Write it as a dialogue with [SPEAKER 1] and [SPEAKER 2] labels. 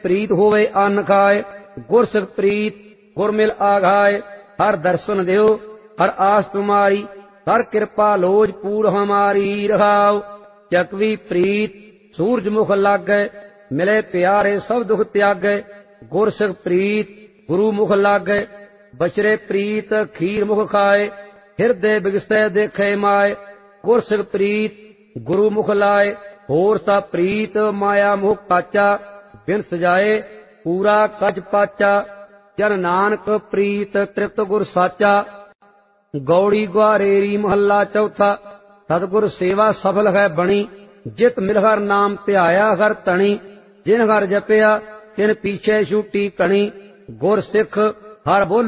[SPEAKER 1] ਪ੍ਰੀਤ ਹੋਵੇ ਅੰਨ ਖਾਏ, ਗੁਰਸਿਖ ਪ੍ਰੀਤ ਗੁਰ ਮਿਲ ਆਘਾਏ। ਹਰ ਦਰਸ਼ਨ ਦਿਓ ਹਰ ਆਸ ਤੁਮਾਰੀ, ਹਰ ਕਿਰਪਾ ਲੋਜ ਪੂਰ ਹਮਾਰੀ। ਰਹਾਉ ਚਕਵੀ ਪ੍ਰੀਤ ਸੂਰਜ ਮੁਖ ਲਾਗੈ, ਮਿਲੇ ਪਿਆਰੇ ਸਭ ਦੁਖ ਤਿਆਗੈ। ਗੁਰਸਿਖ ਪ੍ਰੀਤ ਗੁਰੂ ਮੁਖ ਲਾਗੈ, ਬਚਰੇ ਪ੍ਰੀਤ ਖੀਰ ਮੁਖ ਖਾਏ। ਹਿਰਦੇ ਬਿਗਸੈ ਦੇਖੈ ਮਾਏ, ਗੁਰਸਿਖ ਪ੍ਰੀਤ ਗੁਰੂ ਮੁਖ ਲਾਏ। ਹੋਰ ਸਾ ਪ੍ਰੀਤ ਮਾਇਆ ਮੁਖ ਕਾਚਾ, ਬਿਨ ਸਜਾਏ ਪੂਰਾ ਕਜ ਪਾਚਾ। ਜਨ ਨਾਨਕ ਪ੍ਰੀਤ ਤ੍ਰਿਪਤ ਗੁਰ ਸਾਚਾ। ਗੌੜੀ ਗੁਆਰੇਰੀ ਮਹੱਲਾ ਚੌਥਾ। ਸਤਿਗੁਰ ਸੇਵਾ ਸਫਲ ਹੈ ਬਣੀ, ਜਿਤ ਮਿਲ ਹਰ ਨਾਮ ਧਿਆਇਆ ਹਰ ਤਣੀ। ਜਿਨ ਹਰ ਜਪਿਆ ਤਿਨ ਪੀਛੇ ਛੂਟੀ ਕਣੀ, ਗੁਰ ਸਿੱਖ ਹਰ ਬੋਲ